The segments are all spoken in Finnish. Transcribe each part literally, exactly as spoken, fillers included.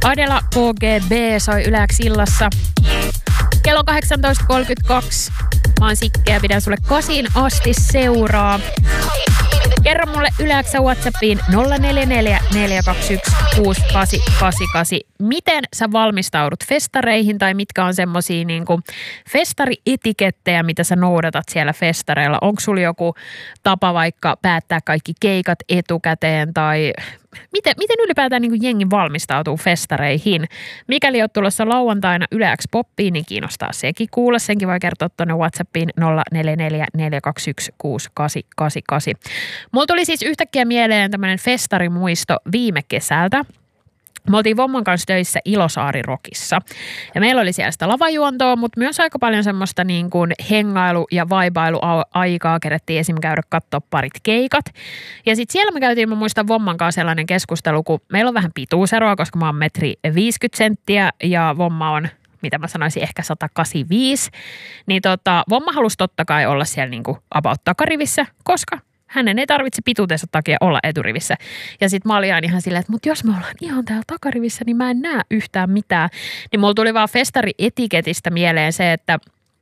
Adela K G B soi Yle X illassa. Kello kahdeksantoista kolmekymmentäkaksi. Mä oon Sikke ja pidän sulle kosin asti seuraa. Kerro mulle Yle X WhatsAppiin nolla neljä neljä neljä kaksi yksi kuusi kahdeksan kahdeksan kahdeksan. Miten sä valmistaudut festareihin tai mitkä on semmosia niinku festarietikettejä, mitä sä noudatat siellä festareilla? Onko sulla joku tapa vaikka päättää kaikki keikat etukäteen tai miten, miten ylipäätään niinku jengi valmistautuu festareihin? Mikäli oot tulossa lauantaina Yle X Poppiin, niin kiinnostaa sekin kuulla. Senkin voi kertoa tuonne WhatsAppiin nolla neljä neljä neljä kaksi yksi kuusi kahdeksan kahdeksan kahdeksan. Mulla tuli siis yhtäkkiä mieleen tämmönen festarimuisto viime kesältä. Me oltiin Vomman kanssa töissä Ilosaari-Rockissa ja meillä oli siellä sitä lavajuontoa, mutta myös aika paljon semmoista niin kuin hengailu- ja vaibailuaikaa. Kerettiin esim. Käydä katsoa parit keikat. Ja sitten siellä me käytiin, mä muistan Vomman kanssa sellainen keskustelu, kun meillä on vähän pituuseroa, koska mä oon metri viisikymmentä senttiä ja Vomma on, mitä mä sanoisin, ehkä sata kahdeksankymmentäviisi. Niin tota, Vomma halusi totta kai olla siellä niin kuin about takarivissä, koska hänen ei tarvitse pituutensa takia olla eturivissä. Ja sit mä olin aina ihan silleen, että mut jos me ollaan ihan täällä takarivissä, niin mä en näe yhtään mitään. Niin mulla tuli vaan festari-etiketistä mieleen se, että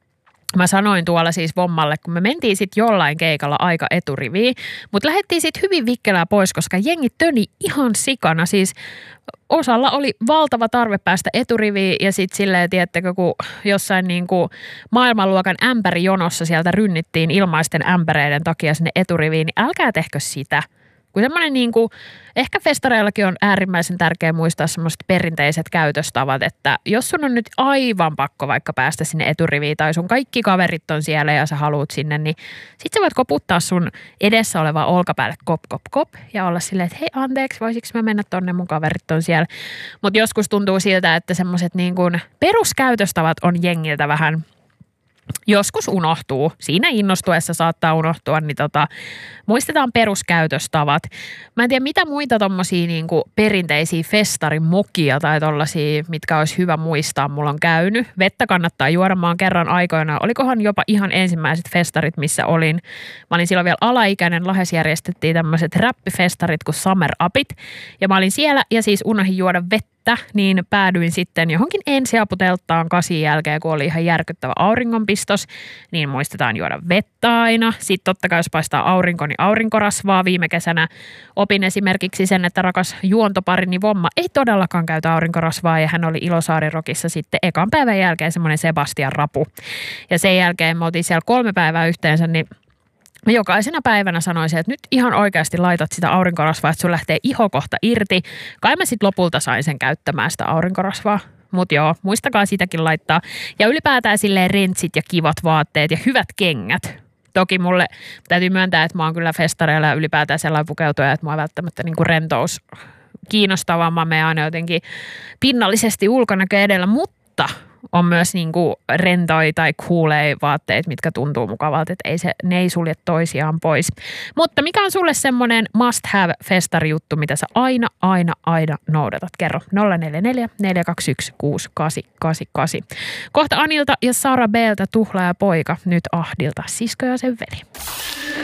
mä sanoin tuolla siis Vommalle, kun me mentiin sit jollain keikalla aika eturiviin, mutta lähdettiin sit hyvin vikkelää pois, koska jengi töni ihan sikana. Siis osalla oli valtava tarve päästä eturiviin ja sitten silleen, tiedättekö, kun jossain niin kuin maailmanluokan ämpärijonossa sieltä rynnittiin ilmaisten ämpäreiden takia sinne eturiviin, niin älkää tehkö sitä. Kun semmoinen niin kuin, ehkä festareillakin on äärimmäisen tärkeää muistaa semmoiset perinteiset käytöstavat, että jos sun on nyt aivan pakko vaikka päästä sinne eturiviin tai sun kaikki kaverit on siellä ja sä haluut sinne, niin sit sä voit koputtaa sun edessä olevaa olkapäälle kop, kop, kop ja olla silleen, että hei anteeksi, voisiko mä mennä tonne, mun kaverit on siellä. Mutta joskus tuntuu siltä, että semmoiset niin kuin peruskäytöstavat on jengiltä vähän joskus unohtuu. Siinä innostuessa saattaa unohtua, niin tota, muistetaan peruskäytöstavat. Mä en tiedä, mitä muita tommosia niinku perinteisiä festarimokkia tai tollasia, mitkä olisi hyvä muistaa, mulla on käynyt. Vettä kannattaa juoda. Mä oon kerran aikoina, olikohan jopa ihan ensimmäiset festarit, missä olin. Mä olin silloin vielä alaikäinen. Lahes järjestettiin tämmöiset räppifestarit kuin Summer Upit. Ja mä olin siellä ja siis unohdin juoda vettä. Niin päädyin sitten johonkin ensiaputelttaan kasin jälkeen, kun oli ihan järkyttävä auringonpistos, niin muistetaan juoda vettä aina. Sitten totta kai, jos paistaa aurinko, niin aurinkorasvaa. Viime kesänä opin esimerkiksi sen, että rakas juontoparini Vomma ei todellakaan käytä aurinkorasvaa, ja hän oli Ilosaari-Rockissa sitten ekan päivän jälkeen semmoinen Sebastian Rapu. Ja sen jälkeen me oltiin siellä kolme päivää yhteensä, niin mä jokaisena päivänä sanoisin, että nyt ihan oikeasti laitat sitä aurinkorasvaa, että sun lähtee iho kohta irti. Kai mä sit lopulta sain sen käyttämään sitä aurinkorasvaa. Mutta joo, muistakaa sitäkin laittaa. Ja ylipäätään silleen rentsit ja kivat vaatteet ja hyvät kengät. Toki mulle täytyy myöntää, että mä oon kyllä festareilla ja ylipäätään sellainen pukeutuja, että mua välttämättä niinku rentous kiinnostavaa. Mä menen aina jotenkin pinnallisesti ulkonäkö edellä, mutta on myös niinku rentoi tai coolei vaatteet, mitkä tuntuu mukavalta, että ei se, ne ei sulje toisiaan pois. Mutta mikä on sulle semmoinen must have festari-juttu, mitä sä aina, aina, aina noudatat? Kerro nolla neljä neljä neljä kaksi yksi kuusi kahdeksan kahdeksan kahdeksan. Kohta Anilta ja Sara B:ltä Tuhlaaja poika, nyt Ahdilta sisko ja sen veli.